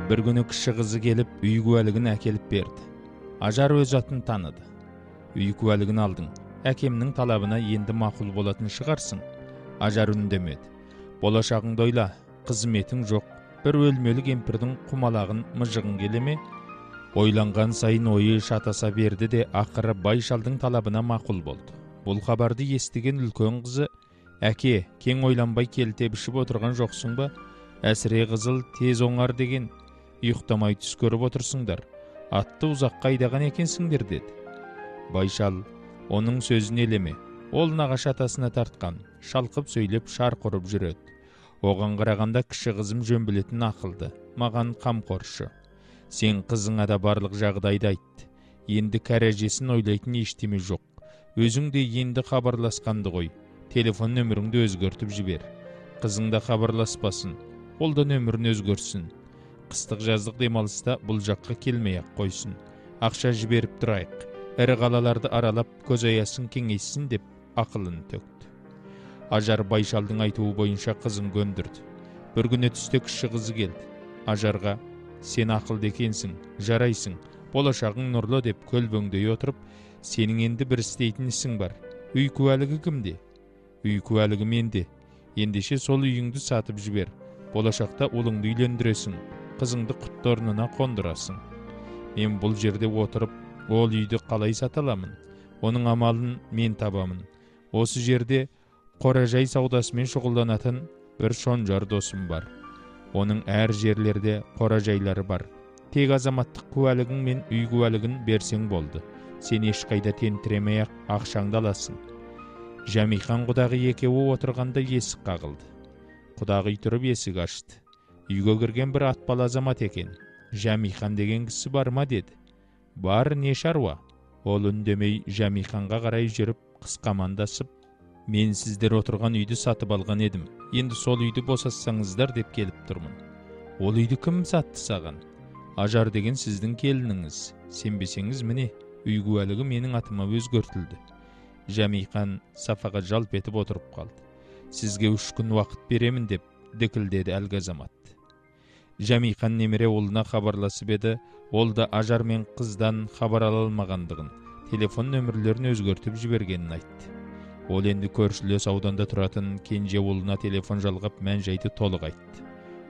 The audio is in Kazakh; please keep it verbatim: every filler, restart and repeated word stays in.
Bir günü kişi kızı gelip үй куәлігін әкеліп берді. Ажар өз атын таныды. Үй куәлігін алдың. Әкемнің талабына енді мақұл болатын шығарсың. Ажар үндемеді. Болашағыңды ойла, қызметің жоқ. Bir өлмелі кемпірдің құмалағын мыжығын келеме? Ойланған сайын ойы шатаса берді де ақыры Байшалдың талабына мақұл болды. Бұл хабарды естіген үлкен қызы, әке, кең ойланбай келте бішіп отырған жоқсың ба? Әсіре қызыл тез оңар деген, ұйықтамай түс көріп отырсыңдар. Атты ұзаққа айдаған екенсіңдер деді. Байшал, оның сөзін елеме. Ол нағашы атасына тартқан, шалқып сөйлеп шарқ ұрып жүреді. Оған қарағанда кіші қызым жөн білетін ақылды, маған қамқоршы. Сен қызыңа да барлық жағдайды айтты. Енді кәрәжесін ойлайтын ештеме жоқ. Өзің де енді хабарласқанды ғой. Телефон нөміріңді өзгертіп жібер. Қызың да хабарласпасын. Ол да нөмірін өзгерсін. Қыстық жаздық демалыста бұл жаққа келмей-ақ қойсын. Ақша жіберіп тұрайық. Ірі қалаларды аралап көз аясын кеңейсін деп ақылын төкті. Ажар Байшалдың айтуы бойынша қызын көндірді. Bir күні түсте кіші қызы келді. Ажарға, сен ақылды екенсің, жарайсың, болашағың нұрлы деп көлбөңдей отырып, сенің енді бір істейтін ісің бар. Үй куәлігі кімде? Үй куәлігі менде. Ендеше сол үйіңді сатып жібер. Болашақта ұлыңды үйлендіресің, қызыңды құтты орнына қондырасың. Мен бұл жерде отырып, ол үйді қалай саталамын? Оның амалын мен табамын. Осы жерде қоражай саудасымен шұғылданатын бір шонжар досым бар. Оның әр жерлерде қоражайлары бар. Тек азаматтық куәлігің мен үй куәлігін берсең болды. Сен ешқайда тентіремей-ақ ақшаңды аласың. Жәмихан құдағы екеуі отырғанда есік қағылды. Құдағы тұрып есік ашты. Үйге кірген бір атпал азамат екен. Жәмихан деген кісі бар ма деді. Бар, не шаруа? Ол үндемей Жәмиханға қарай жүріп қысқамандасып, мен сіздер отырған үйді сатып алған едім. Енді сол үйді босатсаңыздар деп келіп тұрмын. Ол үйді кім сатты саған? Ажар деген сіздің келініңіз. Сенбесеңіз міне, үй куәлігі менің атыма өзгертілді. Жәмихан сафаға жалп етіп отырып қалды. Сізге үш күн уақыт беремін деп дікілдеді әлгі азамат. Жәмихан немере ұлына хабарласып еді, ол да Ажар мен қыздан хабар ала алмағандығын, телефон нөмірлерін өзгертіп жібергенін айтты. Ол енді көршілес ауданда тұратын кенже ұлына телефон жалғап мән жайды толық айтты.